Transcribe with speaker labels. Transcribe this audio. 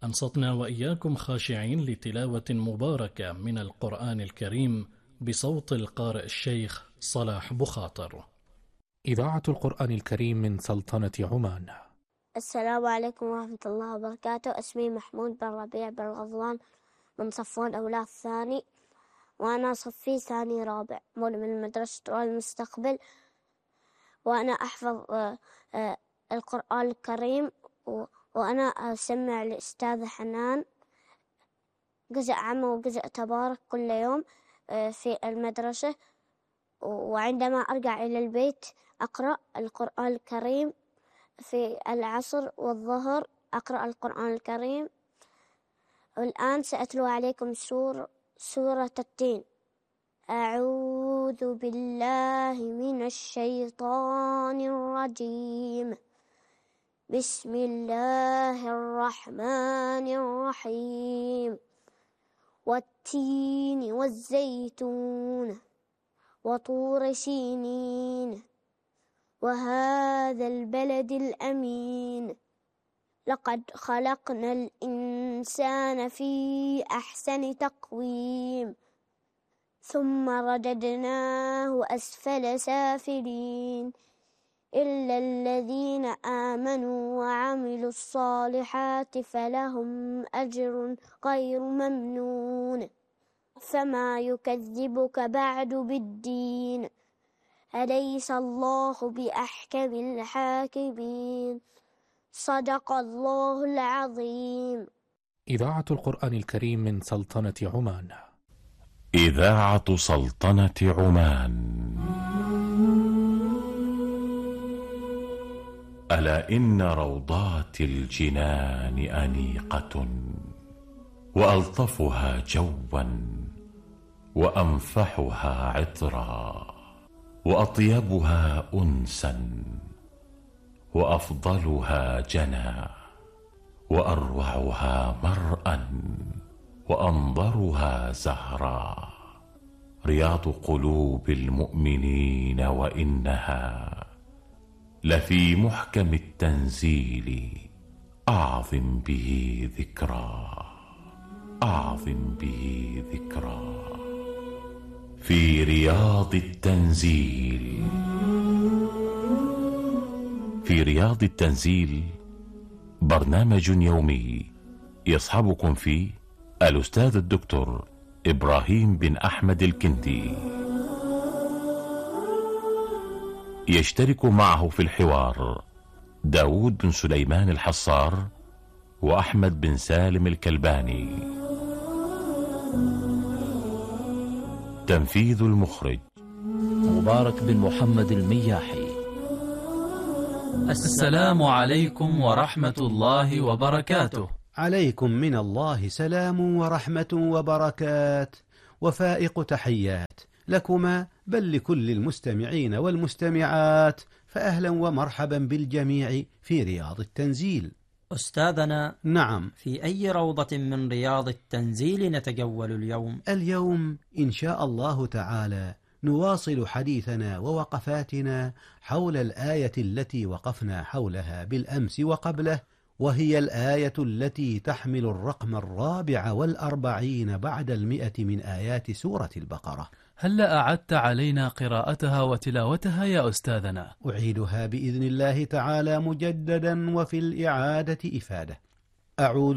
Speaker 1: أنصتنا وإياكم خاشعين لتلاوة مباركة من القرآن الكريم بصوت القارئ الشيخ صلاح بخاطر.
Speaker 2: إذاعة القرآن الكريم من سلطنة عمان.
Speaker 3: السلام عليكم ورحمة الله وبركاته. اسمي محمود بن ربيع بن غضوان من صفوان أولاد الثاني، وأنا صفي ثاني رابع من مدرسة رؤى المستقبل، وأنا أحفظ القرآن الكريم، وأنا أسمع الأستاذة حنان جزء عامة وجزء تبارك كل يوم في المدرسة، وعندما أرجع إلى البيت أقرأ القرآن الكريم في العصر والظهر، أقرأ القرآن الكريم. والآن سأتلو عليكم سورة التين. أعوذ بالله من الشيطان الرجيم. بسم الله الرحمن الرحيم. والتين والزيتون وطور سينين وهذا البلد الأمين. لقد خلقنا الإنسان في أحسن تقويم ثم رددناه أسفل سافلين إلا الذين آمنوا وعملوا الصالحات فلهم أجر غير ممنون. فما يكذبك بعد بالدين، أليس الله بأحكم الحاكمين. صدق الله العظيم.
Speaker 2: إذاعة القرآن الكريم من سلطنة عمان.
Speaker 4: إذاعة سلطنة عمان. ألا إن روضات الجنان أنيقة، وألطفها جوا وأنفحها عطرا، وأطيبها أنسا وأفضلها جنى، وأروعها مرءا وأنظرها زهرا. رياض قلوب المؤمنين وإنها لفي محكم التنزيل. أعظم به ذكرى، أعظم به ذكرى. في رياض التنزيل. في رياض التنزيل برنامج يومي يصحبكم فيه الأستاذ الدكتور إبراهيم بن أحمد الكندي. يشترك معه في الحوار داود بن سليمان الحصار وأحمد بن سالم الكلباني. تنفيذ المخرج
Speaker 5: مبارك بن محمد المياحي. السلام عليكم ورحمة الله وبركاته.
Speaker 6: عليكم من الله سلام ورحمة وبركات وفائق تحيات لكما بل لكل المستمعين والمستمعات، فأهلا ومرحبا بالجميع في رياض التنزيل.
Speaker 7: أستاذنا،
Speaker 6: نعم،
Speaker 7: في أي روضة من رياض التنزيل نتجول اليوم؟
Speaker 6: اليوم إن شاء الله تعالى نواصل حديثنا ووقفاتنا حول الآية التي وقفنا حولها بالأمس وقبله، وهي الآية التي تحمل الرقم 44 بعد 100 من آيات سورة البقرة.
Speaker 8: هل أعدت علينا قراءتها وتلاوتها يا أستاذنا؟
Speaker 6: أعيدها بإذن الله تعالى مجددا وفي الإعادة إفادة. أعوذ